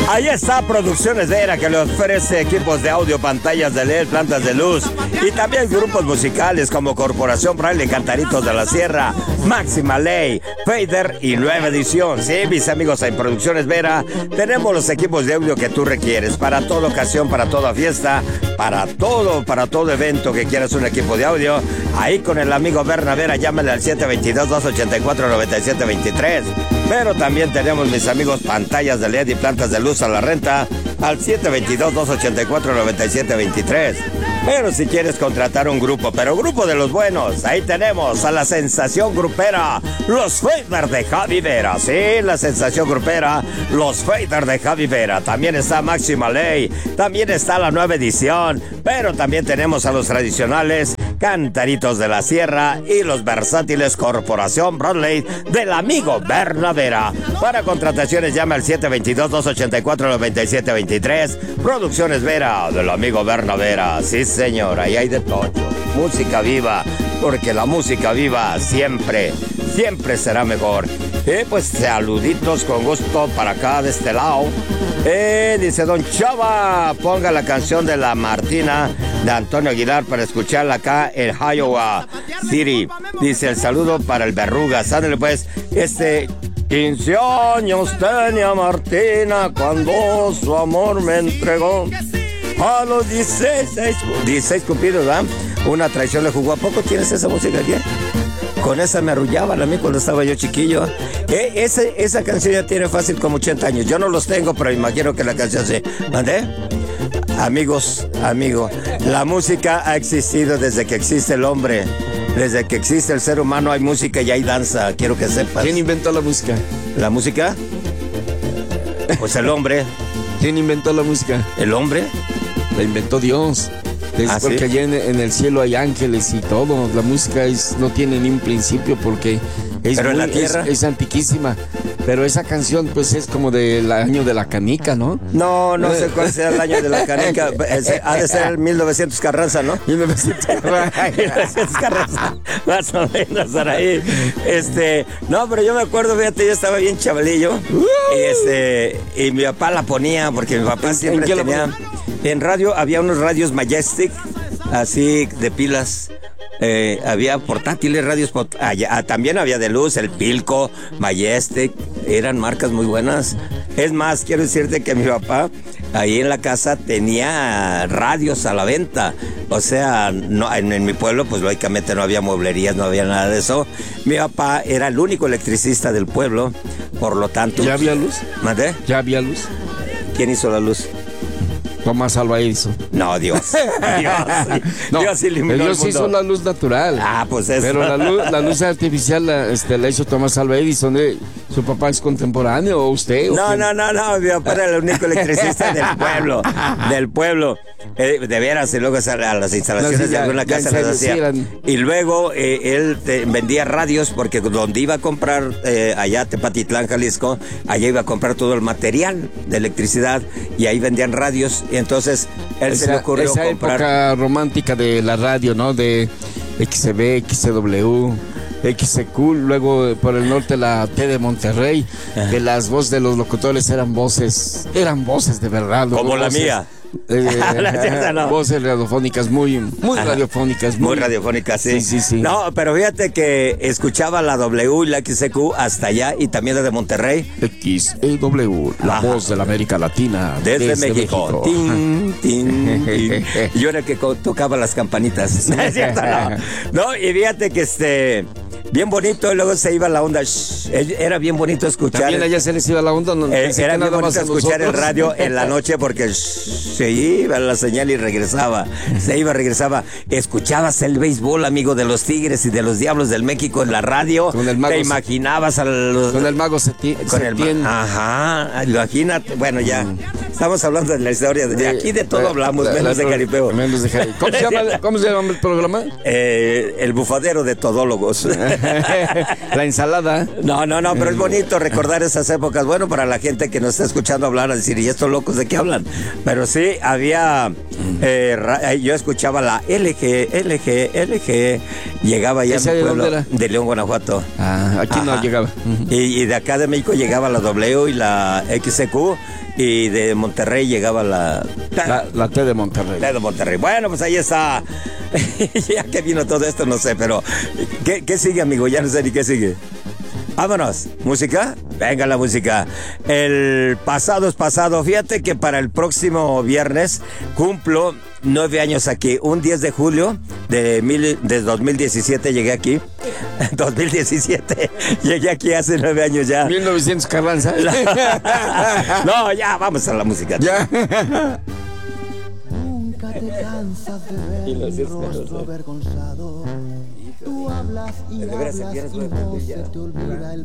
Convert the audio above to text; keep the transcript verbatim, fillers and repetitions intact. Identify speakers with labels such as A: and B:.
A: Ahí está Producciones Vera, que le ofrece equipos de audio, pantallas de L E D, plantas de luz y también grupos musicales como Corporación Braille, Cantaritos de la Sierra, Máxima Ley, Fader y Nueva Edición. Sí, mis amigos, en Producciones Vera tenemos los equipos de audio que tú requieres para toda ocasión, para toda fiesta, para todo, para todo evento que quieras un equipo de audio. Ahí con el amigo Berna Vera, llámale al siete dos dos, dos ocho cuatro, nueve siete dos tres. Pero también tenemos, mis amigos, pantallas de L E D y plantas de luz a la renta al siete dos dos, dos ocho cuatro, nueve siete dos tres. Pero si quieres contratar un grupo, pero grupo de los buenos, ahí tenemos a la sensación grupera, los Fader de Javi Vera. Sí, la sensación grupera, los Fader de Javi Vera. También está Máxima Ley, también está la Nueva Edición, pero también tenemos a los tradicionales Cantaritos de la Sierra y los versátiles Corporación Bradley del amigo Berna Vera. Para contrataciones llama al siete dos dos, dos ocho cuatro, nueve siete dos tres. Producciones Vera del amigo Berna Vera. Sí, señor, ahí hay de todo. Música viva, porque la música viva siempre, siempre será mejor. Eh, pues saluditos con gusto para acá de este lado. Eh, dice Don Chava, ponga la canción de La Martina de Antonio Aguilar para escucharla acá en Iowa City. Dice el saludo para el Verrugas. Ándale pues, este... quince años tenía Martina cuando su amor me entregó. A los dieciséis, dieciséis cumplidos, ¿verdad? Una traición le jugó. ¿A poco tienes esa música aquí? Con esa me arrullaban a mí cuando estaba yo chiquillo. Eh, ese, esa canción ya tiene fácil como ochenta años. Yo no los tengo, pero imagino que la canción se... ¿Mandé? Amigos, amigo, la música ha existido desde que existe el hombre. Desde que existe el ser humano hay música y hay danza. Quiero que sepas.
B: ¿Quién inventó la música?
A: ¿La música? Pues el hombre.
B: ¿Quién inventó la música?
A: ¿El hombre?
B: La inventó Dios. Es
A: ¿Ah,
B: porque
A: sí?
B: allá en, en el cielo hay ángeles y todo. La música es, no tiene ni un principio porque es,
A: ¿Pero
B: muy,
A: en la tierra?
B: es, es antiquísima. Pero esa canción pues es como del año de la canica, ¿no?
A: No, no sé cuál sea el año de la canica. Ese, ha de ser mil novecientos Carranza, ¿no?
B: mil novecientos
A: Carranza. Más o menos por ahí. Este, no, pero yo me acuerdo, fíjate, yo estaba bien chavalillo. Y este, y mi papá la ponía porque mi papá siempre tenía. En radio había unos radios Majestic, así de pilas. Eh, había portátiles, radios pot allá, también había de luz, el Pilco, Majestic, eran marcas muy buenas. Es más, quiero decirte que mi papá ahí en la casa tenía radios a la venta. O sea, no, en, en mi pueblo pues lógicamente no había mueblerías, no había nada de eso. Mi papá era el único electricista del pueblo, por lo tanto...
B: ¿Ya había luz?
A: ¿Mandé?
B: ¿Ya había luz?
A: ¿Quién hizo la luz?
B: Tomás Alva Edison.
A: No, Dios. Dios,
B: no,
A: Dios iluminó
B: Dios
A: el mundo.
B: hizo la luz natural.
A: Ah, pues eso.
B: Pero la luz, la luz artificial la, este, la hizo Tomás Alva Edison. ¿Eh? ¿Su papá es contemporáneo o usted?
A: No,
B: o
A: no, no, no. Mi papá era el único electricista del pueblo. Del pueblo. Eh, de veras, y luego a las instalaciones no, sí, ya, de alguna casa las hacía. Sí, eran... Y luego eh, él te, vendía radios porque donde iba a comprar, eh, allá Tepatitlán, Jalisco, allá iba a comprar todo el material de electricidad y ahí vendían radios. Y entonces él
B: esa,
A: se le ocurrió
B: esa
A: comprar...
B: época romántica de la radio, ¿no? De X C B, X C W, X C Q, luego por el norte la T de Monterrey, Ajá. Que las voces de los locutores eran voces, eran voces de verdad.
A: Como
B: voces,
A: la mía.
B: Eh, no, no. Voces radiofónicas muy, muy Ajá. radiofónicas.
A: Muy, muy radiofónicas, sí.
B: Sí, sí, sí.
A: No, pero fíjate que escuchaba la W y la X C Q hasta allá y también la de Monterrey.
B: X E W, la Ajá. voz de la América Latina.
A: Desde, desde México. México. Tin, tin, tin. Yo era el que tocaba las campanitas. ¿No es cierto? No. No, y fíjate que este... bien bonito, y luego se iba la onda. Shh, era bien bonito escuchar.
B: También allá se les iba la onda. No,
A: eh, era bien bonito escuchar el radio en la noche porque shh, se iba la señal y regresaba. Se iba, regresaba. Escuchabas el béisbol, amigo, de los Tigres y de los Diablos del México en la radio.
B: Con el mago
A: Te imaginabas a los...
B: Con el mago Seti,
A: con el mago. Ajá, imagínate. Bueno, ya. Mm. Estamos hablando de la historia. De, de aquí de todo la, hablamos, la, menos la, de jaripeo.
B: Menos de jaripeo. ¿Cómo se llama, ¿Cómo se llama el programa?
A: Eh, el bufadero de todólogos.
B: La ensalada.
A: No, no, no, pero es bonito recordar esas épocas. Bueno, para la gente que nos está escuchando hablar, a decir, ¿y estos locos de qué hablan? Pero sí, había... Eh, yo escuchaba la L G, L G, L G. Llegaba ya a mi pueblo de, de León, Guanajuato.
B: Ah, aquí Ajá. no llegaba.
A: Uh-huh. Y, y de acá de México llegaba la W y la X C Q. y de Monterrey llegaba la...
B: La, la T de Monterrey.
A: T de Monterrey. Bueno, pues ahí está. Ya que vino todo esto, no sé, pero ¿qué, qué sigue, amigo? Ya no sé ni qué sigue. Vámonos. ¿Música? Venga la música. El pasado es pasado. Fíjate que para el próximo viernes cumplo nueve años aquí. Un diez de julio de, mil, de dos mil diecisiete llegué aquí. dos mil diecisiete. Llegué aquí hace nueve años ya.
B: mil novecientos Carranza.
A: No, ya, vamos a la música.
B: Ya.
C: Nunca te cansas de ver mi rostro avergonzado. Tú hablas y hablas y no se te olvida el